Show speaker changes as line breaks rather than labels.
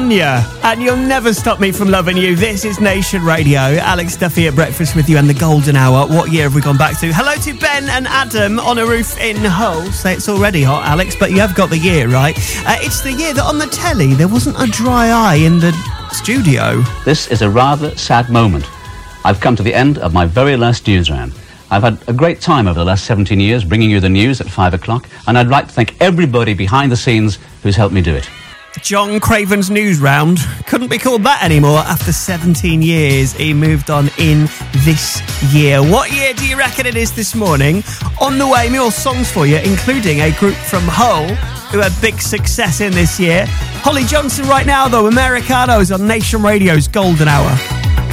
on ya, and you'll never stop me from loving you. This is Nation Radio. Alex Duffy at breakfast with you and the golden hour. What year have we gone back to? Hello to Ben and Adam on a roof in Hull. Say it's already hot, Alex, but you have got the year right. It's the year that on the telly there wasn't a dry eye in the studio.
This is a rather sad moment. I've come to the end of my very last news round. I've had a great time over the last 17 years bringing you the news at 5 o'clock, and I'd like to thank everybody behind the scenes who's helped me do it.
John Craven's news round couldn't be called that anymore after 17 years. He moved on in this year. What year do you reckon it is this morning? On the way, more songs for you, including a group from Hull who had big success in this year. Holly Johnson right now, though. Americanos on Nation Radio's Golden Hour.